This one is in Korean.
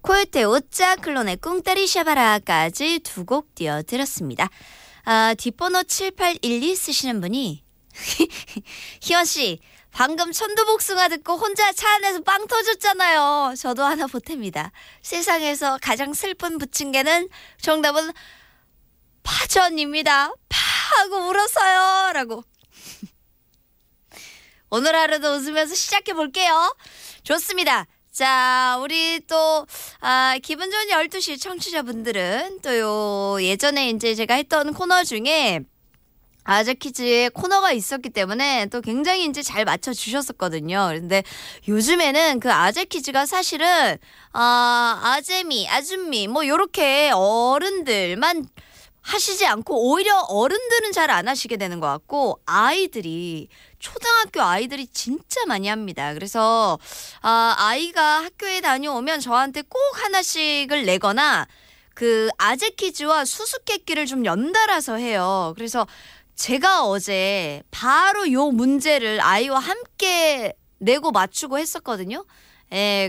코요태 오짜 클론의 꿍따리 샤바라까지 두 곡 띄워드렸습니다. 뒷번호 7812 쓰시는 분이 희원씨 방금 천도복숭아 듣고 혼자 차 안에서 빵 터졌잖아요. 저도 하나 보탭니다. 세상에서 가장 슬픈 부침개는 정답은 파전입니다. 파 하고 울었어요 라고. 오늘 하루도 웃으면서 시작해 볼게요. 좋습니다. 자, 우리 또 기분 좋은 12시 청취자분들은 또 요 예전에 이제 제가 했던 코너 중에 아재 퀴즈의 코너가 있었기 때문에 또 굉장히 이제 잘 맞춰주셨었거든요. 그런데 요즘에는 그 아재 퀴즈가 사실은 아재미, 아줌미 뭐 요렇게 어른들만 하시지 않고 오히려 어른들은 잘 안 하시게 되는 것 같고 초등학교 아이들이 진짜 많이 합니다. 그래서 아이가 학교에 다녀오면 저한테 꼭 하나씩을 내거나 그 아재 퀴즈와 수수께끼를 좀 연달아서 해요. 그래서 제가 어제 바로 요 문제를 아이와 함께 내고 맞추고 했었거든요.